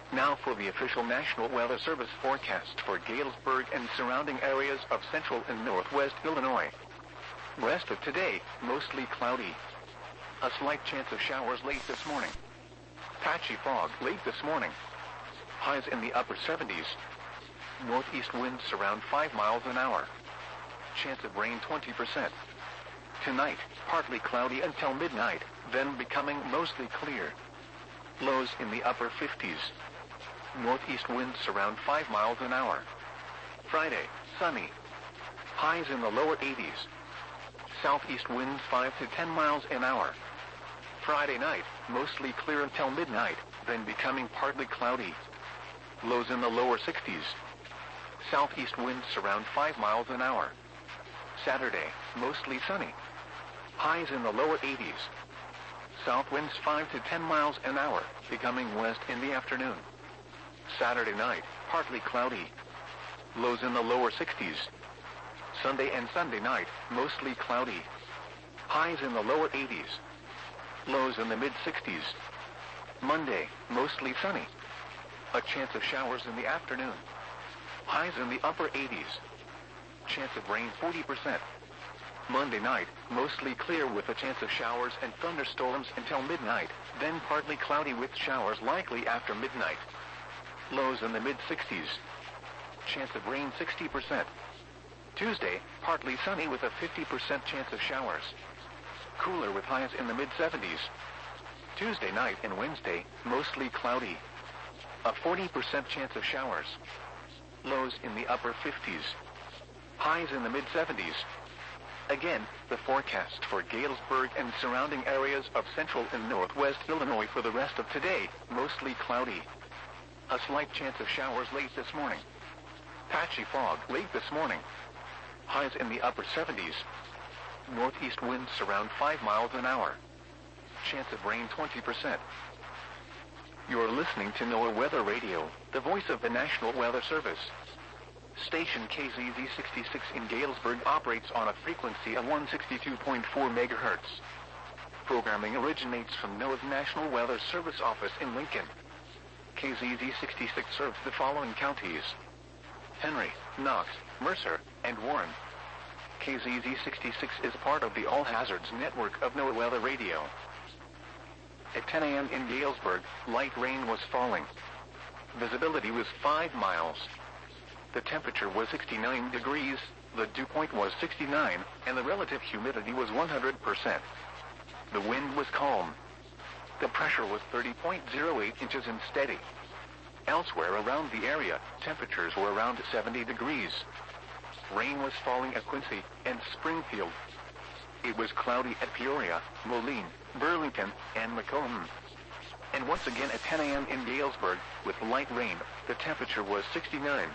Now for the official National Weather Service forecast for Galesburg and surrounding areas of central and northwest Illinois. Rest of today, mostly cloudy. A slight chance of showers late this morning. Patchy fog late this morning. Highs in the upper 70s. Northeast winds around 5 miles an hour. Chance of rain 20%. Tonight, partly cloudy until midnight, then becoming mostly clear. Lows in the upper 50s. Northeast winds around 5 miles an hour. Friday, sunny. Highs in the lower 80s. Southeast winds 5 to 10 miles an hour. Friday night, mostly clear until midnight, then becoming partly cloudy. Lows in the lower 60s. Southeast winds around 5 miles an hour. Saturday, mostly sunny. Highs in the lower 80s. South winds 5 to 10 miles an hour, becoming west in the afternoon. Saturday night, partly cloudy. Lows in the lower 60s. Sunday and Sunday night, mostly cloudy. Highs in the lower 80s. Lows in the mid-60s. Monday, mostly sunny. A chance of showers in the afternoon. Highs in the upper 80s. Chance of rain 40%. Monday night, mostly clear with a chance of showers and thunderstorms until midnight, then partly cloudy with showers likely after midnight. Lows in the mid-60s. Chance of rain 60%. Tuesday, partly sunny with a 50% chance of showers. Cooler with highs in the mid-70s. Tuesday night and Wednesday, mostly cloudy. A 40% chance of showers. Lows in the upper 50s. Highs in the mid-70s. Again, the forecast for Galesburg and surrounding areas of central and northwest Illinois for the rest of today, mostly cloudy. A slight chance of showers late this morning. Patchy fog late this morning. Highs in the upper 70s. Northeast winds around 5 miles an hour. Chance of rain 20%. You're listening to NOAA Weather Radio, the voice of the National Weather Service. Station KZZ66 in Galesburg operates on a frequency of 162.4 megahertz. Programming originates from NOAA's National Weather Service office in Lincoln. KZZ66 serves the following counties: Henry, Knox, Mercer, and Warren. KZZ66 is part of the All Hazards network of NOAA Weather Radio. At 10 a.m. in Galesburg, light rain was falling. Visibility was 5 miles. The temperature was 69 degrees, the dew point was 69, and the relative humidity was 100%. The wind was calm. The pressure was 30.08 inches and steady. Elsewhere around the area, temperatures were around 70 degrees. Rain was falling at Quincy and Springfield. It was cloudy at Peoria, Moline, Burlington, and Macomb. And once again at 10 a.m. in Galesburg, with light rain, the temperature was 69.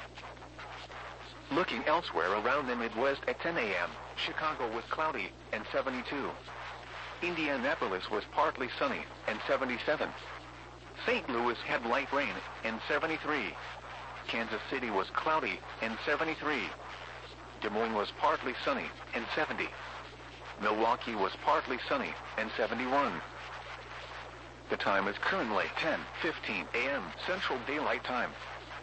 Looking elsewhere around the Midwest at 10 a.m., Chicago was cloudy and 72. Indianapolis was partly sunny and 77. St. Louis had light rain and 73. Kansas City was cloudy and 73. Des Moines was partly sunny and 70. Milwaukee was partly sunny and 71. The time is currently 10:15 a.m. Central Daylight Time.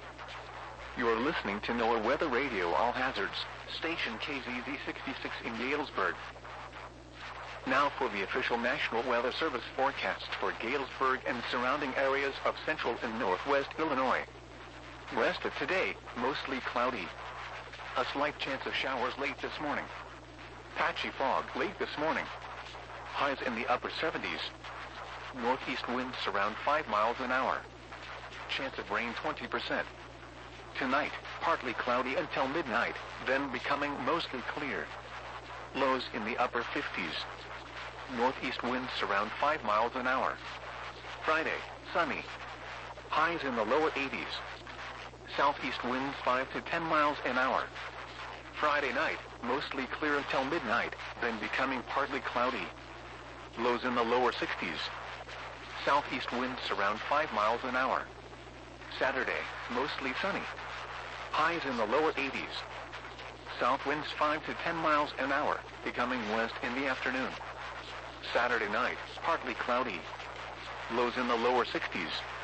You are listening to NOAA Weather Radio All Hazards, station KZZ66 in Galesburg. Now for the official National Weather Service forecast for Galesburg and surrounding areas of central and northwest Illinois. Rest of today, mostly cloudy. A slight chance of showers late this morning. Patchy fog late this morning. Highs in the upper 70s. Northeast winds around 5 miles an hour. Chance of rain 20%. Tonight, partly cloudy until midnight, then becoming mostly clear. Lows in the upper 50s. Northeast winds around 5 miles an hour. Friday, sunny. Highs in the lower 80s. Southeast winds 5 to 10 miles an hour. Friday night, mostly clear until midnight, then becoming partly cloudy. Lows in the lower 60s. Southeast winds around 5 miles an hour. Saturday, mostly sunny. Highs in the lower 80s. South winds 5 to 10 miles an hour, becoming west in the afternoon. Saturday night, partly cloudy. Lows in the lower 60s.